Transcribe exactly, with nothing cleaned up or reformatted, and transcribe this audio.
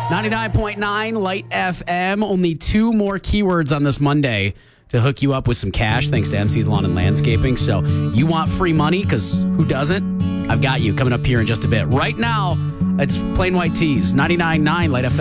ninety-nine point nine Light F M. Only two more keywords on this Monday to hook you up with some cash thanks to M C's Lawn and Landscaping. So you want free money? Because who doesn't? I've got you coming up here in just a bit. Right now, it's Plain White Tees, ninety-nine point nine Light F M.